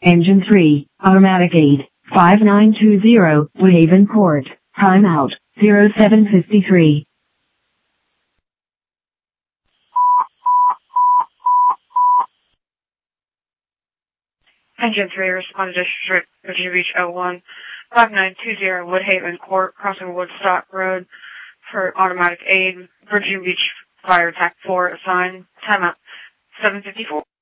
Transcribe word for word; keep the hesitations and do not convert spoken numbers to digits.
Engine three, automatic aid, five nine two zero, Woodhaven Port, timeout, zero seven fifty-three. Engine three, respond to District Virginia Beach oh one, five nine two zero, Woodhaven Court, crossing Woodstock Road for automatic aid, Virginia Beach Fire Attack four, assigned, timeout, seven fifty-four.